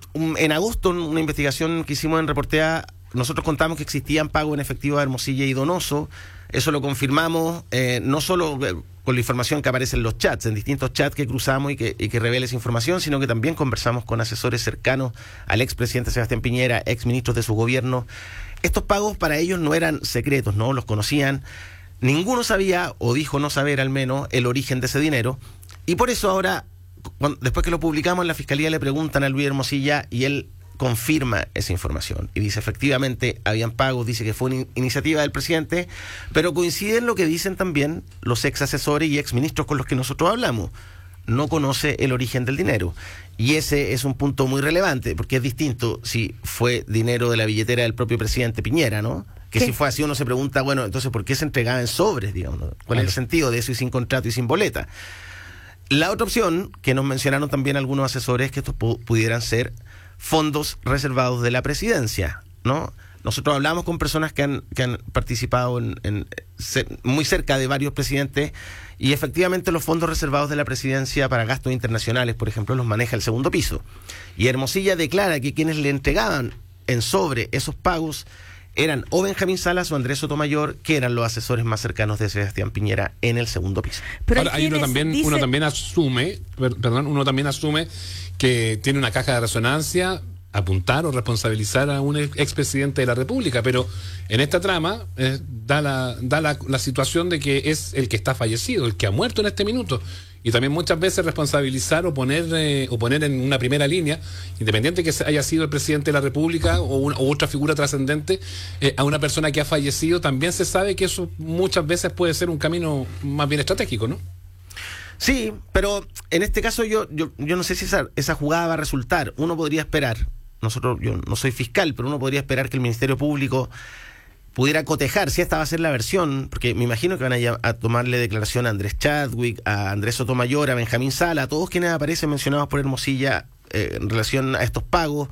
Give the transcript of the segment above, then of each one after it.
en agosto, una investigación que hicimos en Reportea, nosotros contamos que existían pagos en efectivo a Hermosilla y Donoso. Eso lo confirmamos, no solo con la información que aparece en los chats, en distintos chats que cruzamos y que revela esa información, sino que también conversamos con asesores cercanos al expresidente Sebastián Piñera, exministros de su gobierno. Estos pagos para ellos no eran secretos, no los conocían. Ninguno sabía, o dijo no saber al menos, el origen de ese dinero. Y por eso ahora, después que lo publicamos en la Fiscalía, le preguntan a Luis Hermosilla y él confirma esa información y dice efectivamente habían pagos, dice que fue una iniciativa del presidente, pero coincide en lo que dicen también los ex asesores y ex ministros con los que nosotros hablamos. No conoce el origen del dinero. Y ese es un punto muy relevante, porque es distinto si fue dinero de la billetera del propio presidente Piñera, ¿no? Que ¿qué? Si fue así, uno se pregunta, bueno, entonces ¿por qué se entregaba en sobres, digamos? ¿Cuál es el sentido de eso y sin contrato y sin boleta? La otra opción, que nos mencionaron también algunos asesores, es que estos pudieran ser fondos reservados de la presidencia, ¿no? Nosotros hablamos con personas que han participado muy cerca de varios presidentes y efectivamente los fondos reservados de la presidencia para gastos internacionales, por ejemplo, los maneja el segundo piso. Y Hermosilla declara que quienes le entregaban en sobre esos pagos eran o Benjamín Salas o Andrés Sotomayor, que eran los asesores más cercanos de Sebastián Piñera en el segundo piso. Pero ahora, uno también asume que tiene una caja de resonancia apuntar o responsabilizar a un expresidente de la República, pero en esta trama da la situación de que es el que está fallecido, el que ha muerto en este minuto, y también muchas veces responsabilizar o poner en una primera línea, independiente que haya sido el presidente de la República o otra figura trascendente, a una persona que ha fallecido, también se sabe que eso muchas veces puede ser un camino más bien estratégico, ¿no? Sí, pero en este caso yo no sé si esa jugada va a resultar. Uno podría esperar, yo no soy fiscal, pero uno podría esperar que el Ministerio Público pudiera cotejar si esta va a ser la versión, porque me imagino que van a tomarle declaración a Andrés Chadwick, a Andrés Sotomayor, a Benjamín Sala, a todos quienes aparecen mencionados por Hermosilla en relación a estos pagos.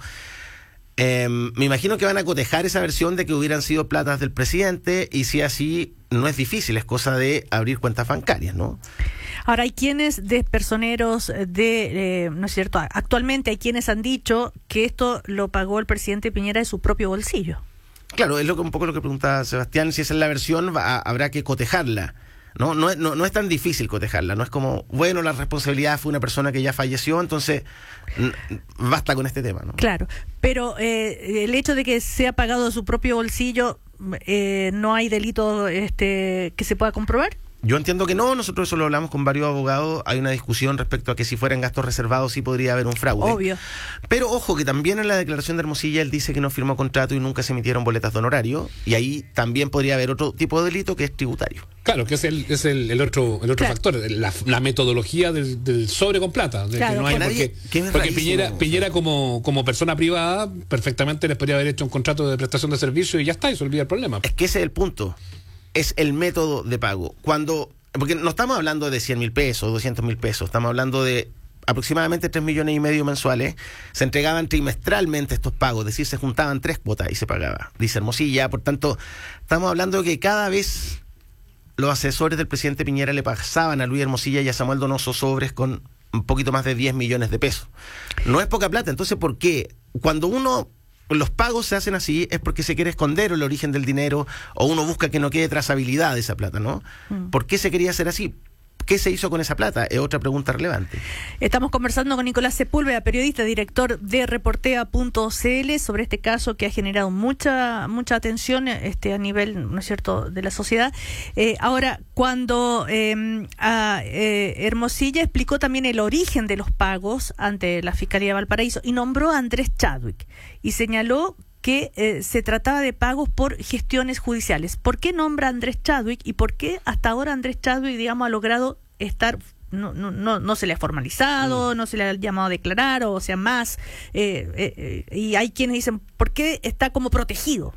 Me imagino que van a cotejar esa versión de que hubieran sido platas del presidente, y si así, no es difícil, es cosa de abrir cuentas bancarias, ¿no? Ahora, hay quienes de personeros ¿no es cierto? Actualmente hay quienes han dicho que esto lo pagó el presidente Piñera de su propio bolsillo. Claro, es un poco lo que preguntaba Sebastián, si esa es la versión, habrá que cotejarla. No es tan difícil cotejarla, no es como, bueno, la responsabilidad fue una persona que ya falleció, entonces basta con este tema, ¿no? Claro, pero el hecho de que sea pagado de su propio bolsillo, ¿no hay delito que se pueda comprobar? Yo entiendo que no, nosotros eso lo hablamos con varios abogados, hay una discusión respecto a que si fueran gastos reservados sí podría haber un fraude. Obvio. Pero ojo, que también en la declaración de Hermosilla él dice que no firmó contrato y nunca se emitieron boletas de honorario, y ahí también podría haber otro tipo de delito que es tributario. Claro, que es el otro claro. Factor, la metodología del sobre con plata. Claro, que no hay, porque Piñera como persona privada perfectamente les podría haber hecho un contrato de prestación de servicio y ya está, y se olvida el problema. Es que ese es el punto. Es el método de pago. Porque no estamos hablando de 100.000 pesos, 200.000 pesos, estamos hablando de aproximadamente 3,5 millones mensuales. Se entregaban trimestralmente estos pagos, es decir, se juntaban 3 cuotas y se pagaba, dice Hermosilla. Por tanto, estamos hablando de que cada vez los asesores del presidente Piñera le pasaban a Luis Hermosilla y a Samuel Donoso sobres con un poquito más de 10 millones de pesos. No es poca plata. Entonces, ¿por qué? Cuando los pagos se hacen así es porque se quiere esconder el origen del dinero, o uno busca que no quede trazabilidad de esa plata, ¿no? ¿Por qué se quería hacer así? ¿Qué se hizo con esa plata? Es otra pregunta relevante. Estamos conversando con Nicolás Sepúlveda, periodista, director de Reportea.cl, sobre este caso que ha generado mucha atención a nivel, ¿no es cierto?, de la sociedad. Ahora, cuando Hermosilla explicó también el origen de los pagos ante la Fiscalía de Valparaíso y nombró a Andrés Chadwick y señaló que se trataba de pagos por gestiones judiciales. ¿Por qué nombra a Andrés Chadwick y por qué hasta ahora Andrés Chadwick, digamos, ha logrado estar, no se le ha formalizado, no se le ha llamado a declarar, o sea, más? Y hay quienes dicen, ¿por qué está como protegido?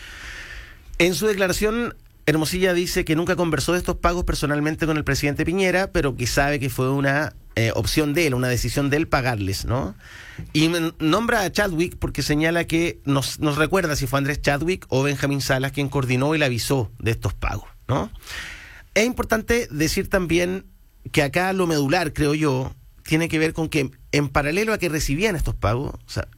En su declaración, Hermosilla dice que nunca conversó de estos pagos personalmente con el presidente Piñera, pero que sabe que fue una opción de él, una decisión de él pagarles, ¿no? Y nombra a Chadwick porque señala que nos recuerda si fue Andrés Chadwick o Benjamín Salas quien coordinó y le avisó de estos pagos, ¿no? Es importante decir también que acá lo medular, creo yo, tiene que ver con que en paralelo a que recibían estos pagos, o sea,